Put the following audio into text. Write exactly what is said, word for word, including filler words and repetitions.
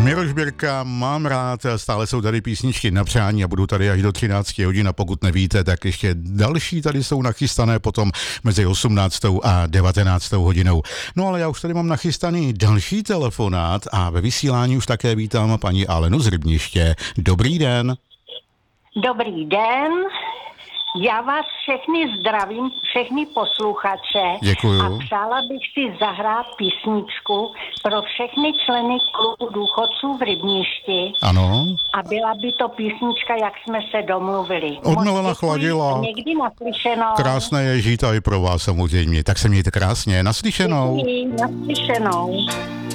Miroš Birka, mám rád, stále jsou tady písničky na přání a budu tady až do třinácti hodin a pokud nevíte, tak ještě další tady jsou nachystané potom mezi osmnáctou a devatenáctou hodinou. No ale já už tady mám nachystaný další telefonát a ve vysílání už také vítám paní Alenu z Rybniště. Dobrý den. Dobrý den. Já vás všechny zdravím, všechny posluchače. Děkuju. A přála bych si zahrát písničku pro všechny členy klubu důchodců v Rybništi. Ano. A byla by to písnička, jak jsme se domluvili. Od Milena Chladila. Někdy naslyšenou. Krásné je žít a i pro vás samozřejmě. Tak se mějte krásně. Naslyšenou. Děkuji, naslyšenou.